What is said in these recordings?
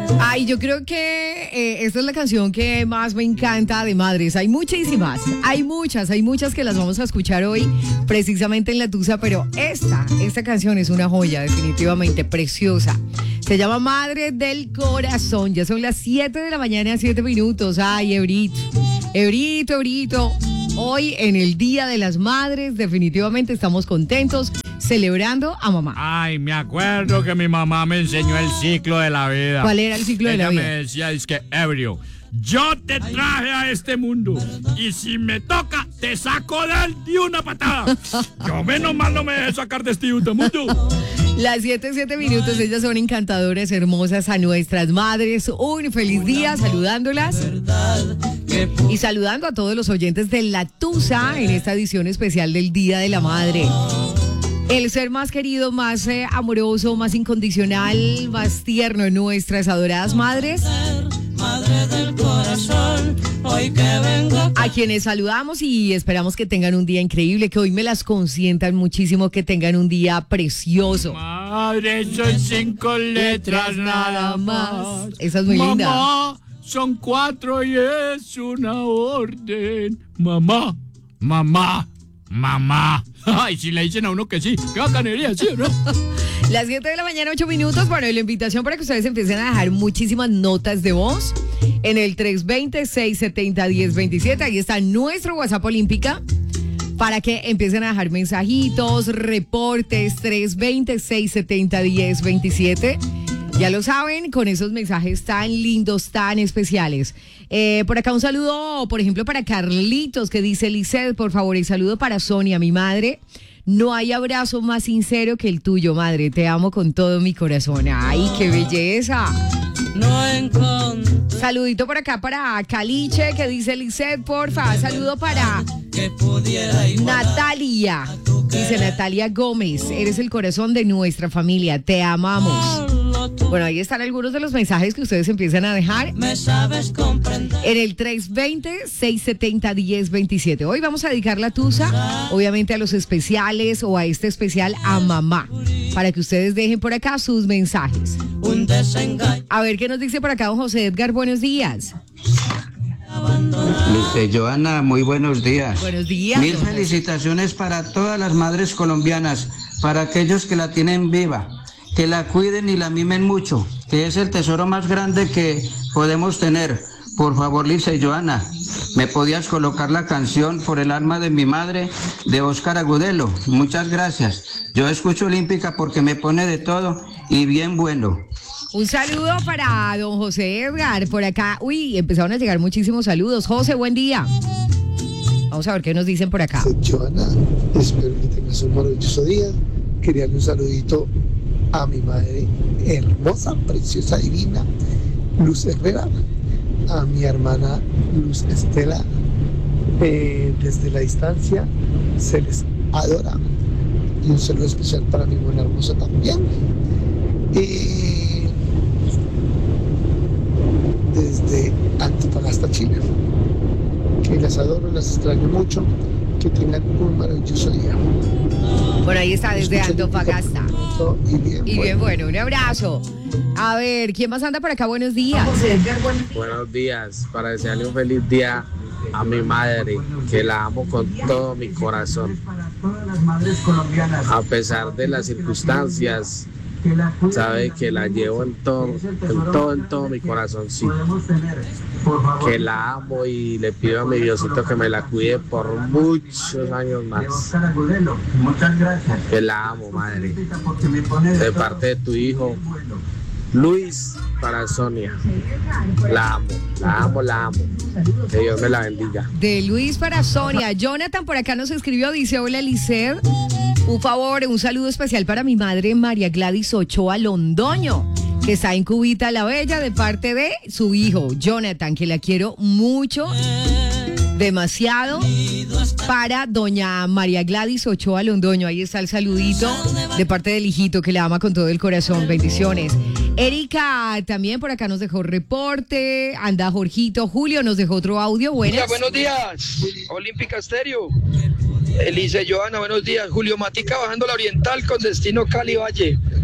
Ay, yo creo que esta es la canción que más me encanta de madres. Hay muchísimas, hay muchas que las vamos a escuchar hoy precisamente en La Tusa, pero esta canción es una joya, definitivamente preciosa. Se llama Madre del Corazón. Ya son las 7 de la mañana, 7 minutos. Ay, Ebrito. Hoy en el Día de las Madres, definitivamente estamos contentos celebrando a mamá. Ay, me acuerdo que mi mamá me enseñó el ciclo de la vida. ¿Cuál era el ciclo de la vida? Ella me decía, es que, ebrio, yo te traje a este mundo y si me toca, te saco de él de una patada. Yo menos mal no me dejé sacar de este mundo. Las 7 minutos, ellas son encantadoras, hermosas, a nuestras madres. Un feliz día saludándolas y saludando a todos los oyentes de La Tusa en esta edición especial del Día de la Madre. El ser más querido, más amoroso, más incondicional, más tierno en nuestras adoradas madres. Madre del corazón, hoy que vengo. A quienes saludamos y esperamos que tengan un día increíble, que hoy me las consientan muchísimo, que tengan un día precioso. Madre, son 5 letras nada más. Esa es muy linda. Mamá, son 4 y es una orden. Mamá. Ay, si le dicen a uno que sí, qué bacanería, ¿sí o no? Las 7 de la mañana, 8 minutos. Bueno, y la invitación para que ustedes empiecen a dejar muchísimas notas de voz en el 320-670-1027. Ahí está nuestro WhatsApp Olímpica para que empiecen a dejar mensajitos, reportes, 320-670-1027. Ya lo saben, con esos mensajes tan lindos, tan especiales. Por acá un saludo, por ejemplo, para Carlitos, que dice: Lisset, por favor, y saludo para Sonia, mi madre. No hay abrazo más sincero que el tuyo, madre. Te amo con todo mi corazón. ¡Ay, qué belleza! Saludito por acá para Caliche, que dice: Lisset, porfa. Saludo para Natalia. Dice Natalia Gómez: eres el corazón de nuestra familia. Te amamos. Bueno, ahí están algunos de los mensajes que ustedes empiezan a dejar en el 320-670-1027. Hoy vamos a dedicar la tusa, obviamente, a los especiales o a este especial a mamá, para que ustedes dejen por acá sus mensajes. A ver qué nos dice por acá don José Edgar. Buenos días. Luce Joana, muy buenos días. Buenos días. Mil felicitaciones para todas las madres colombianas, para aquellos que la tienen viva. Que la cuiden y la mimen mucho, que es el tesoro más grande que podemos tener. Por favor, Lisa y Joana, ¿me podías colocar la canción Por el alma de mi madre de Óscar Agudelo? Muchas gracias. Yo escucho Olímpica porque me pone de todo y bien bueno. Un saludo para don José Edgar. Por acá, empezaron a llegar muchísimos saludos. José, buen día. Vamos a ver qué nos dicen por acá. Joana, espero que tengas un maravilloso día. Quería darle un saludito a mi madre hermosa, preciosa, divina, Luz Herrera, a mi hermana Luz Estela, desde la distancia se les adora, y un saludo especial para mi buena hermosa también, desde Antofagasta, Chile, que las adoro, las extraño mucho, que tengan un maravilloso día. Bueno, ahí está desde Antofagasta. Y bien bueno, un abrazo. A ver, ¿quién más anda por acá? Buenos días. Buenos días, para desearle un feliz día a mi madre, que la amo con todo mi corazón. A pesar de las circunstancias, sabe que la llevo en todo mi corazón, sí. Que la amo y le pido a mi Diosito que me la cuide por muchos años más. Que la amo, madre. De parte de tu hijo, Luis, para Sonia. La amo. Que Dios me la bendiga. De Luis para Sonia. Jonathan por acá nos escribió, dice: hola, Lisset. Un favor, un saludo especial para mi madre María Gladys Ochoa Londoño, que está en Cubita la Bella, de parte de su hijo Jonathan, que la quiero mucho, demasiado. Para doña María Gladys Ochoa Londoño, ahí está el saludito de parte del hijito, que la ama con todo el corazón. Bendiciones. Erika también por acá nos dejó reporte. Anda Jorgito. Julio nos dejó otro audio. Buenos días, Olímpica Estéreo. Elise Joana, buenos días. Julio Matica bajando la Oriental con destino Cali Valle.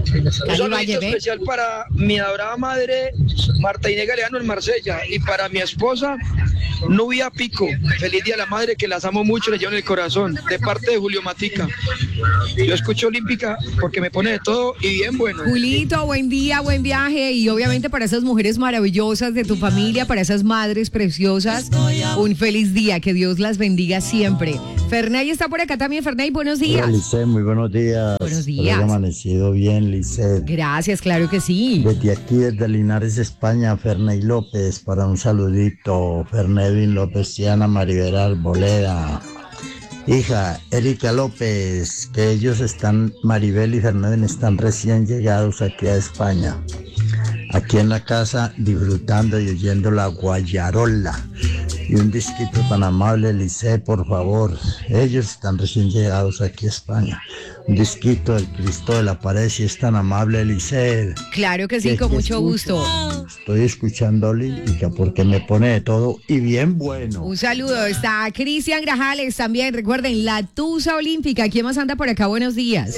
Cali saludito Valle, ¿ve? especial para mi adorada madre Marta Inés Galeano en Marsella y para mi esposa Nubia Pico. Feliz Día de la Madre, que las amo mucho, les llevo en el corazón, de parte de Julio Matica. Yo escucho Olímpica porque me pone de todo y bien bueno. Julito, buen día, buen viaje y obviamente para esas mujeres maravillosas de tu familia, para esas madres preciosas, un feliz día, que Dios las bendiga siempre. Fernay está por acá también. Fernay, buenos días. Hola, Lisset, muy buenos días. Buenos días. Espero que amanecido bien, Lisset. Gracias, claro que sí. Desde aquí, desde Linares, España, Ferney López, para un saludito. Fernedin López, Tiana Maribera Arboleda. Hija, Erika López, que ellos están, Maribel y Fernedin están recién llegados aquí a España. Aquí en la casa, disfrutando y oyendo la guayarola. Y un disquito tan amable, Lisset, por favor. Ellos están recién llegados aquí a España. Un disquito del Cristo de la Pared, si es tan amable, Lisset. Claro que sí, con mucho gusto. Estoy escuchando Olímpica porque me pone de todo y bien bueno. Un saludo, está Cristian Grajales también. Recuerden, la Tusa Olímpica. ¿Quién más anda por acá? Buenos días.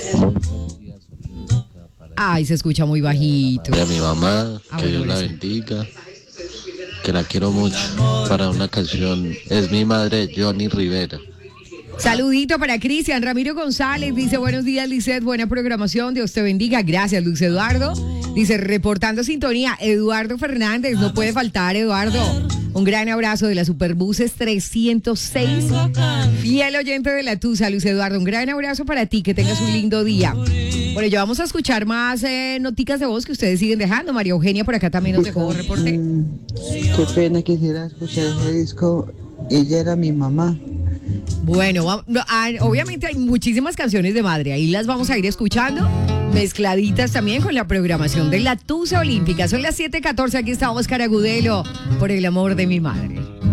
Ay, se escucha muy bajito. Para mi mamá, Ah, que bueno, Dios la gracias. bendiga, que la quiero mucho. Para una canción, es mi madre, Johnny Rivera. Saludito para Cristian. Ramiro González dice: buenos días, Lisset, buena programación, Dios te bendiga. Gracias, Luis Eduardo. Dice: reportando sintonía, Eduardo Fernández, no puede faltar, Eduardo. Un gran abrazo de la Superbuses 306. Fiel oyente de la Tusa, Luis Eduardo. Un gran abrazo para ti, que tengas un lindo día. Bueno, ya vamos a escuchar más noticas de voz que ustedes siguen dejando. María Eugenia por acá también nos dejó reporte. Qué pena, quisiera escuchar ese disco. Ella era mi mamá. Bueno, obviamente hay muchísimas canciones de madre, ahí las vamos a ir escuchando, mezcladitas también con la programación de la Tusa Olímpica. Son las 7:14, aquí está Óscar Agudelo, por el amor de mi madre.